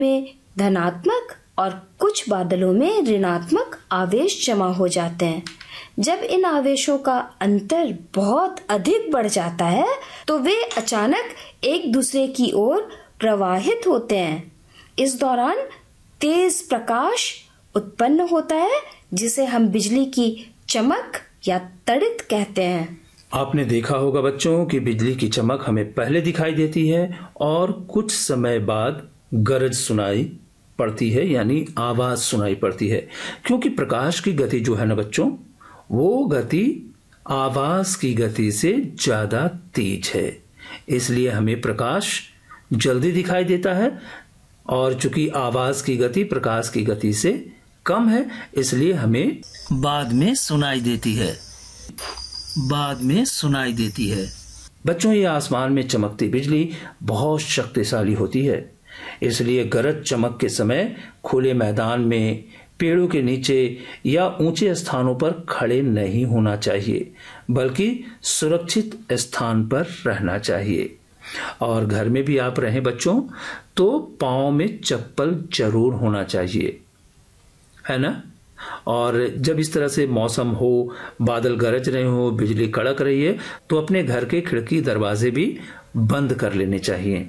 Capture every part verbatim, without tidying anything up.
में धनात्मक और कुछ बादलों में ऋणात्मक आवेश जमा हो जाते हैं। जब इन आवेशों का अंतर बहुत अधिक बढ़ जाता है तो वे अचानक एक दूसरे की ओर प्रवाहित होते हैं। इस दौरान तेज प्रकाश उत्पन्न होता है जिसे हम बिजली की चमक या तड़ित कहते हैं। आपने देखा होगा बच्चों कि बिजली की चमक हमें पहले दिखाई देती है और कुछ समय बाद गरज सुनाई पड़ती है, यानी आवाज सुनाई पड़ती है, क्योंकि प्रकाश की गति जो है ना बच्चों, वो गति आवाज की गति से ज्यादा तेज है। इसलिए हमें प्रकाश जल्दी दिखाई देता है और चूंकि आवाज की गति प्रकाश की गति से कम है इसलिए हमें बाद में सुनाई देती है बाद में सुनाई देती है। बच्चों, ये आसमान में चमकती बिजली बहुत शक्तिशाली होती है, इसलिए गरज चमक के समय खुले मैदान में, पेड़ों के नीचे या ऊंचे स्थानों पर खड़े नहीं होना चाहिए, बल्कि सुरक्षित स्थान पर रहना चाहिए। और घर में भी आप रहें बच्चों तो पाँव में चप्पल जरूर होना चाहिए, है ना। और जब इस तरह से मौसम हो, बादल गरज रहे हो, बिजली कड़क रही है, तो अपने घर के खिड़की दरवाजे भी बंद कर लेने चाहिए।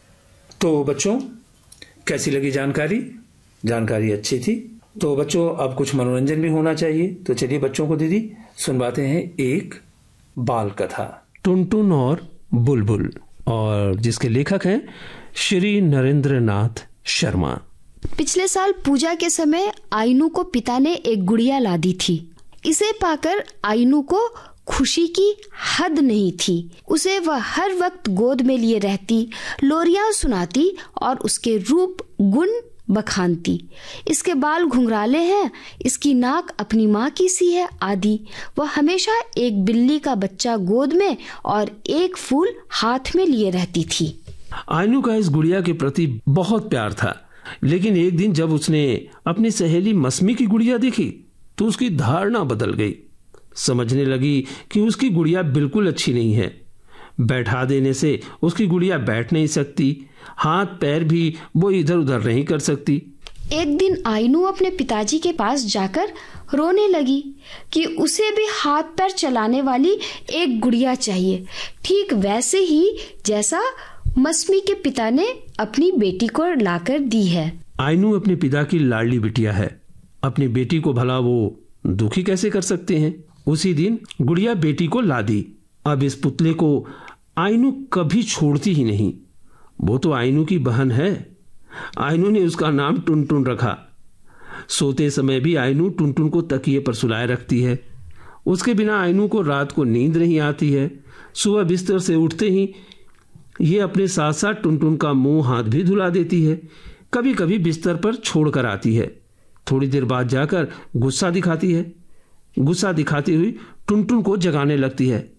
तो बच्चों, कैसी लगी जानकारी? जानकारी अच्छी थी। तो बच्चों, अब कुछ मनोरंजन भी होना चाहिए, तो चलिए बच्चों को दीदी सुनवाते हैं एक बाल कथा, टुनटुन और बुलबुल, और जिसके लेखक हैं श्री नरेंद्र नाथ शर्मा। पिछले साल पूजा के समय आइनू को पिता ने एक गुड़िया ला दी थी। इसे पाकर आइनू को खुशी की हद नहीं थी। उसे वह हर वक्त गोद में लिए रहती, लोरियां सुनाती और उसके रूप गुण बखानती। इसके बाल घुंघराले हैं, इसकी नाक अपनी माँ की सी है आदि। वह हमेशा एक बिल्ली का बच्चा गोद में और एक फूल हाथ में लिए रहती थी। आइनू का इस गुड़िया के प्रति बहुत प्यार था, लेकिन एक दिन जब उसने अपनी सहेली मस्मी की गुड़िया देखी तो उसकी धारणा बदल गई। समझने लगी कि उसकी गुड़िया बिल्कुल अच्छी नहीं है। बैठा देने से उसकी गुड़िया बैठ नहीं सकती, हाथ पैर भी वो इधर उधर नहीं कर सकती। एक दिन आइनू अपने पिताजी के पास जाकर रोने लगी कि उसे भी हाथ पैर चलाने वाली एक गुड़िया चाहिए, ठीक वैसे ही जैसा मस्मी के पिता ने अपनी बेटी को लाकर दी है। आइनू अपने पिता की लाडली बिटिया है, अपनी बेटी को भला वो दुखी कैसे कर सकते हैं। उसी दिन गुड़िया बेटी को ला दी। अब इस पुतले को आइनू कभी छोड़ती ही नहीं। वो तो आइनू की बहन है। आइनू ने उसका नाम टुनटुन रखा। सोते समय भी आइनू टुनटुन को तकिए पर सुलाए रखती है। उसके बिना आइनू को रात को नींद नहीं आती है। सुबह बिस्तर से उठते ही ये अपने साथ साथ टुनटुन का मुंह हाथ भी धुला देती है। कभी कभी बिस्तर पर छोड़ कर आती है। थोड़ी देर बाद जाकर गुस्सा दिखाती है। गुस्सा दिखाती हुई टुनटुन को जगाने लगती है।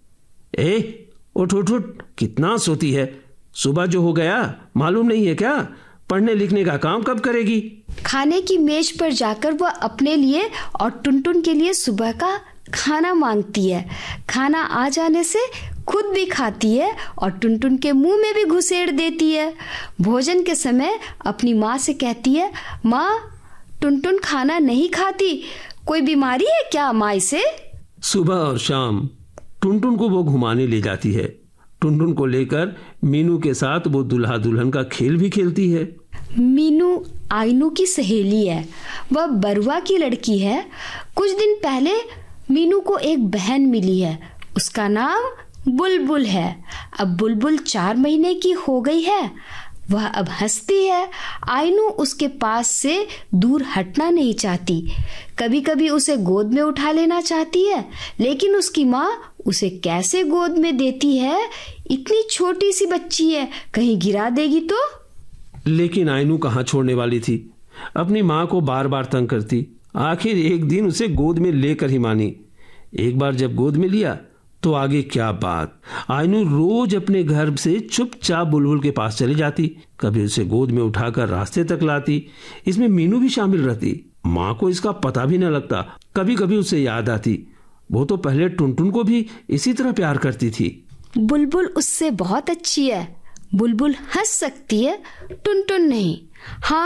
ए उठ उठ उठ, कितना सोती है, सुबह जो हो गया मालूम नहीं है क्या? पढ़ने लिखने का काम कब करेगी? खाने की मेज पर जाकर वह अपने लिए और टुनटुन के लिए सुबह का खाना मांगती है। खाना आ जाने से खुद भी खाती है और टुनटुन के मुंह में भी घुसेड़ देती है। भोजन के समय अपनी माँ से कहती है, माँ टुनटुन खाना नहीं खाती, कोई बीमारी है क्या माँ इसे? सुबह और शाम टुनटुन को वो घुमाने ले जाती है। टुनटुन को लेकर मीनू के साथ वो दुल्हा दुल्हन का खेल भी खेलती है। मीनू आइनू की सहेली है। वह बरुआ की लड़की है। कुछ दिन पहले मीनू को एक बहन मिली है, उसका नाम बुलबुल है। अब बुलबुल चार महीने की हो गई है। वह अब हंसती है। आइनू उसके पास से दूर हटना नहीं चाहती। कभी कभी उसे गोद में उठा लेना चाहती है, लेकिन उसकी माँ उसे कैसे गोद में देती है? इतनी छोटी सी बच्ची है, कहीं गिरा देगी तो। लेकिन आइनू कहाँ छोड़ने वाली थी। अपनी माँ को बार बार तंग करती। आखिर एक दिन उसे गोद में लेकर ही मानी। एक बार जब गोद में लिया तो आगे क्या बात। आइनू रोज अपने घर से चुपचाप बुलबुल के पास चली जाती। कभी उसे गोद में उठाकर रास्ते तक लाती। इसमें मीनू भी शामिल रहती। माँ को इसका पता भी न लगता। कभी कभी उसे याद आती, वो तो पहले टुनटुन को भी इसी तरह प्यार करती थी। बुलबुल उससे बहुत अच्छी है। बुलबुल हंस सकती है, टुनटुन नहीं। हाँ,